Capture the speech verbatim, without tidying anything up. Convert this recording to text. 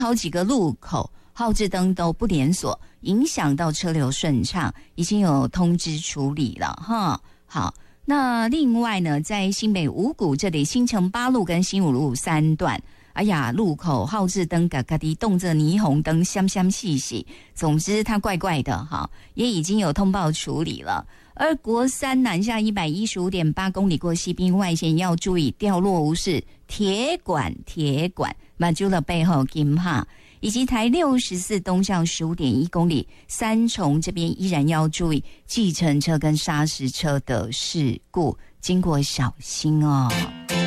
好几个路口号志灯都不连锁，影响到车流顺畅，已经有通知处理了哈。好，那另外呢，在新北五股这里，新城八路跟新五路三段，哎呀，路口号志灯嘎嘎的动着霓虹灯，香香细细，总之它怪怪的哈，也已经有通报处理了。而国三南下一百一十五点八公里过西滨外线要注意掉落无视，铁管铁管满足了背后金哈，以及台六十四东向十五点一公里三重这边依然要注意计程车跟砂石车的事故，经过小心哦。